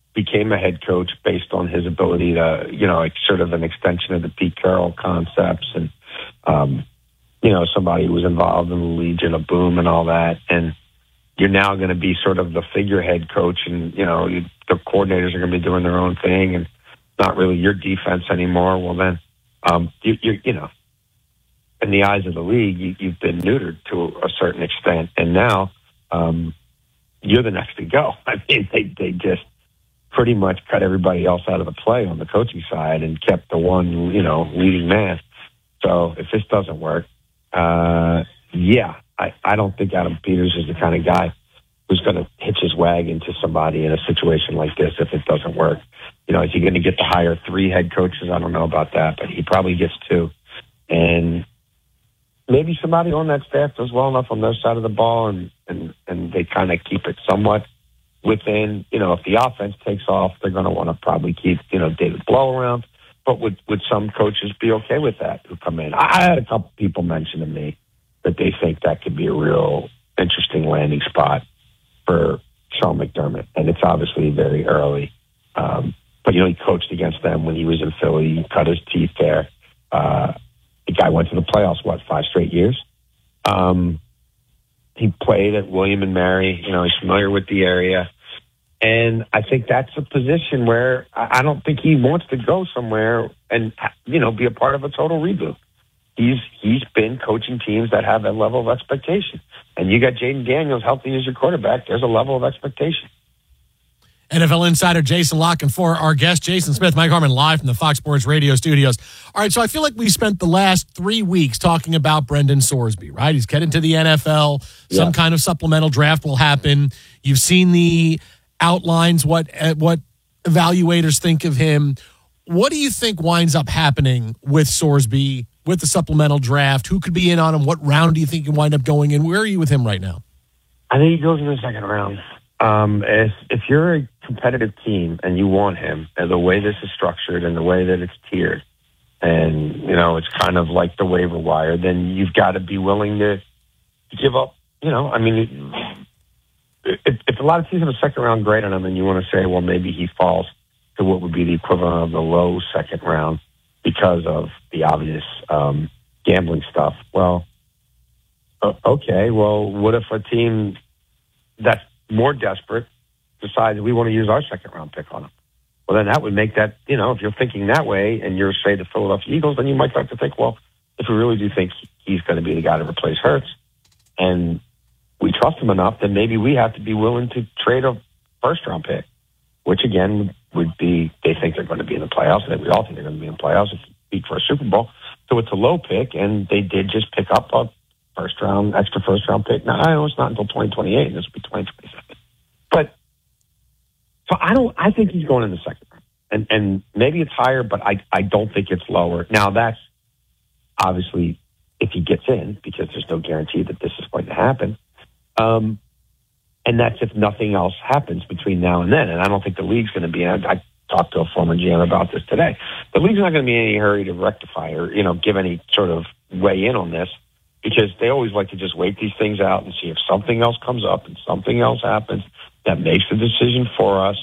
became a head coach based on his ability to, like sort of an extension of the Pete Carroll concepts and, somebody who was involved in the Legion of Boom and all that. And you're now going to be sort of the figurehead coach and, the coordinators are going to be doing their own thing and not really your defense anymore. Well, then, you're in the eyes of the league, you've been neutered to a certain extent. And now, you're the next to go. I mean, they just pretty much cut everybody else out of the play on the coaching side and kept the one, leading man. So if this doesn't work, I don't think Adam Peters is the kind of guy who's going to hitch his wagon to somebody in a situation like this if it doesn't work. Is he going to get to hire 3 head coaches? I don't know about that, but he probably gets 2. And maybe somebody on that staff does well enough on their side of the ball and they kind of keep it somewhat within, if the offense takes off, they're going to want to probably keep, David Blow around. But would some coaches be okay with that who come in? I had a couple people mention to me that they think that could be a real interesting landing spot for Sean McDermott. And it's obviously very early. But, he coached against them when he was in Philly. He cut his teeth there. The guy went to the playoffs, 5 straight years? He played at William and Mary. He's familiar with the area. And I think that's a position where I don't think he wants to go somewhere and, be a part of a total reboot. He's been coaching teams that have that level of expectation. And you got Jaden Daniels healthy as your quarterback. There's a level of expectation. NFL insider Jason La Canfora, our guest, Jason Smith, Mike Harmon, live from the Fox Sports Radio studios. All right, so I feel like we spent the last 3 weeks talking about Brendan Sorsby, right? He's getting to the NFL. Some kind of supplemental draft will happen. You've seen the outlines, what evaluators think of him. What do you think winds up happening with Sorsby, with the supplemental draft? Who could be in on him? What round do you think he can wind up going in? Where are you with him right now? I think he goes in the second round. If you're a competitive team and you want him, and the way this is structured and the way that it's tiered, and, it's kind of like the waiver wire, then you've got to be willing to give up, if a lot of teams have a second round grade on him and you want to say, well, maybe he falls to what would be the equivalent of the low second round because of the obvious gambling stuff. Well, okay, well, what if a team that's more desperate decides we want to use our second round pick on him? Well, then that would make that, if you're thinking that way and you're, say, the Philadelphia Eagles, then you might start to think, well, if we really do think he's going to be the guy to replace Hurts and we trust him enough, then maybe we have to be willing to trade a first-round pick, which, again, would be they think they're going to be in the playoffs. I think we all think they're going to be in the playoffs and compete for a Super Bowl. So it's a low pick, and they did just pick up a extra first-round pick. Now, I know it's not until 2028, and this will be 2027. But so I think he's going in the second round. And maybe it's higher, but I don't think it's lower. Now, that's obviously if he gets in, because there's no guarantee that this is going to happen. And that's if nothing else happens between now and then. And I don't think the league's going to be, I talked to a former GM about this today. The league's not going to be in any hurry to rectify or, give any sort of weigh in on this, because they always like to just wait these things out and see if something else comes up and something else happens that makes the decision for us.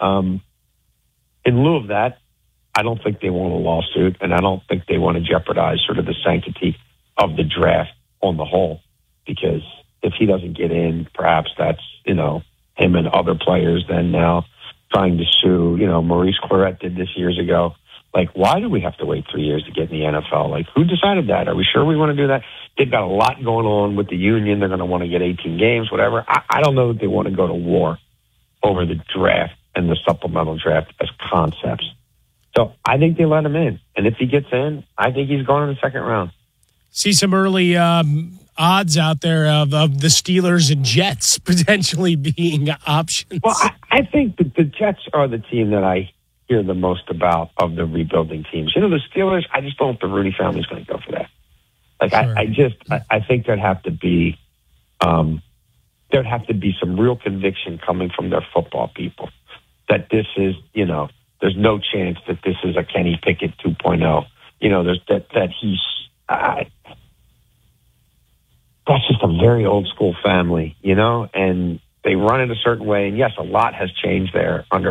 In lieu of that, I don't think they want a lawsuit, and I don't think they want to jeopardize sort of the sanctity of the draft on the whole, because if he doesn't get in, perhaps that's, him and other players then now trying to sue. Maurice Clarett did this years ago. Like, why do we have to wait 3 years to get in the NFL? Like, who decided that? Are we sure we want to do that? They've got a lot going on with the union. They're going to want to get 18 games, whatever. I don't know that they want to go to war over the draft and the supplemental draft as concepts. So I think they let him in. And if he gets in, I think he's going in the second round. See some early odds out there of the Steelers and Jets potentially being options. Well, I think that the Jets are the team that I hear the most about of the rebuilding teams. The Steelers, I just don't think the Rooney family's going to go for that. Like, sure. I think there'd have to be some real conviction coming from their football people that this is, there's no chance that this is a Kenny Pickett 2.0. There's that he's, that's just a very old school family, and they run it a certain way. And yes, a lot has changed there under